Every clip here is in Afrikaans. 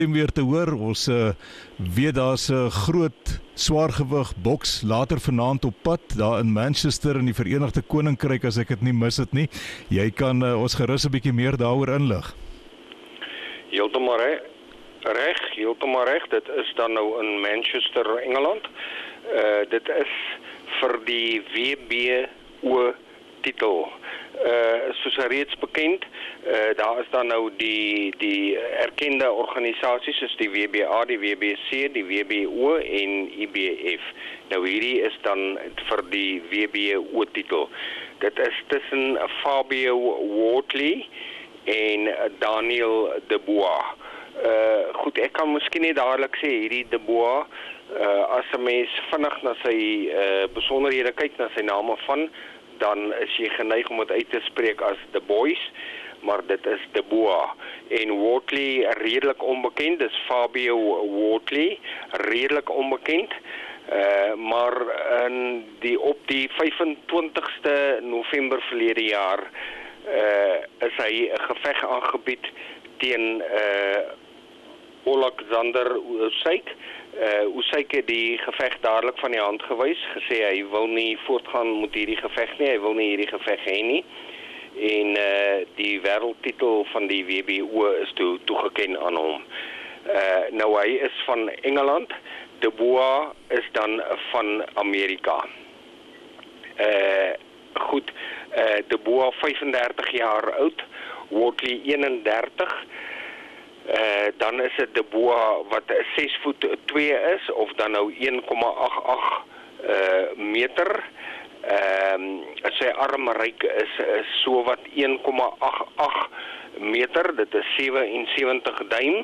Om weer te hoor, ons weet daar's 'n groot swaargewig boks later vanaand op pad daar in Manchester in die Verenigde Koninkryk, as ek dit nie mis het nie. Jy kan ons gerus 'n bietjie meer daaroor inlig. Heeltemal reg. Dit is dan nou in Manchester, Engeland. Dit is vir die WBO titel. Soos reeds bekend, daar is dan nou die erkende organisasies soos die WBA, die WBC, die WBO en IBF. Nou hierdie is dan vir die WBO titel. Dit is tussen Fabio Wardley en Daniel Dubois. Goed, ek kan miskien nie dadelik sê hierdie Dubois, as 'n mens vinnig na sy besonderhede kyk, na sy name van, dan is jy geneig om dit uit te spreek as The Boys, maar dit is Dubois. En Wardley, redelik onbekend, dis Fabio Wardley, redelik onbekend, maar op die 25ste November verlede jaar is hy 'n geveg aangebied teen Alexander Usyk. Usyk het die geveg dadelik van die hand gewys, gesê hy wil nie voortgaan met hierdie geveg nie, hy wil nie hierdie geveg hê nie. En die wêreldtitel van die WBO is toegeken aan hom. Nou hy is van Engeland, Dubois is dan van Amerika. Goed, Dubois 35 jaar oud, Wardley 31. Dan is dit Dubois wat 6'2" is, of dan nou 1,88 meter. Sy armryk is so wat 1,88 meter, dit is 77 duim.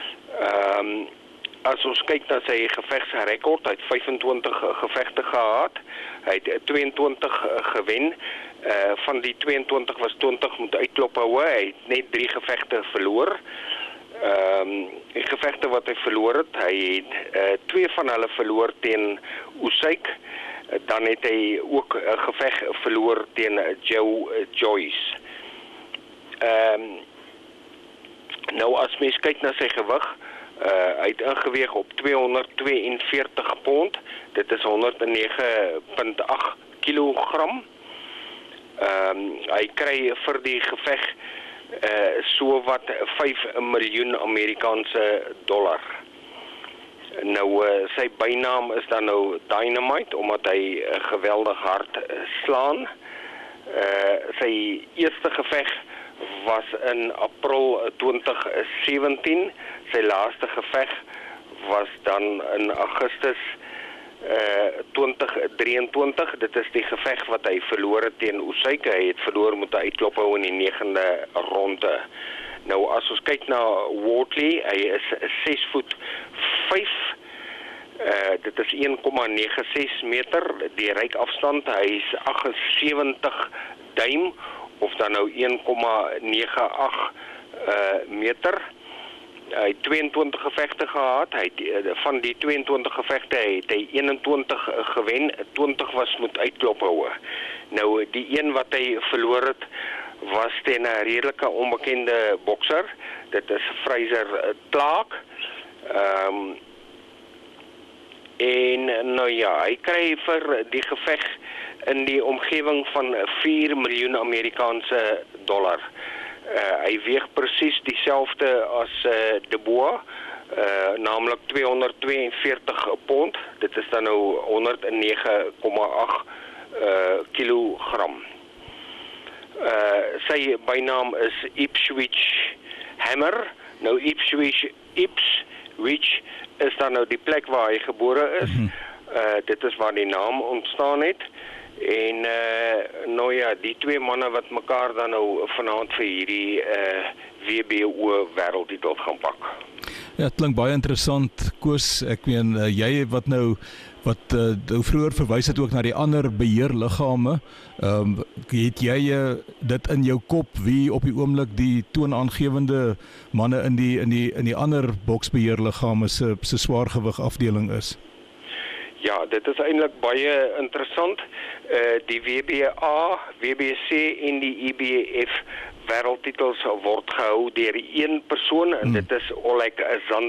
As ons kyk na sy gevegsrekord, hy het 25 gevegte gehad, hy het 22 gewen, van die 22 was 20 met uitklop houe, hy het net 3 gevegte verloor. Die gevegte wat hy verloor het, hy het 2 van hulle verloor teen Usyk, dan het hy ook 'n geveg verloor teen Joe Joyce. Nou as mens kyk na sy gewig, hy het ingeweeg op 242 pond, dit is 109,8 kilogram. Hy kry vir die geveg so wat 5 miljoen Amerikaanse dollar. Nou sy bynaam is dan nou Dynamite, omdat hy geweldig hard slaan. Sy eerste geveg was in April 2017. Sy laaste geveg was dan in Augustus 2023. Dit is die geveg wat hy verloor het teen Usyk. Hy het verloor met 'n uitklophou in die 9de ronde. Nou as ons kyk na Wardley, hy is 6'5". Dit is 1,96 meter. Die reikafstand, hy is 78 duim, of dan nou 1,98 meter. Hy het 22 gevegte gehad. Van die 22 gevegte het hy 21 gewen, 20 was met uitklophoue. Nou die een wat hy verloor het, was teen 'n redelike onbekende bokser. Dit is Fraser Clark. En nou ja, hy kry vir die geveg in die omgewing van 4 miljoen Amerikaanse dollar. Hy weeg presies dieselfde as Dubois, naamlik 242 pond. Dit is dan nou 109,8 kilogram. Sy bynaam is Ipswich Hammer. Nou Ipswich is dan nou die plek waar hy gebore is. Dit is waar die naam ontstaan het. En nou ja, die 2 manne wat mekaar dan nou vanaand vir hierdie WBO wêreldtitel gaan pak. Ja, het klink baie interessant, Koos. Ek meen, jy wat vroeër verwys het ook na die ander beheerliggame. Het jy dit in jou kop wie op die oomblik die toonaangewende manne in die ander boksbeheerliggame se swaargewig afdeling is? Ja, dit is eintlik baie interessant. Die WBA, WBC en die IBF wêreldtitels word gehou deur een persoon en dit is Oleg Zandberg.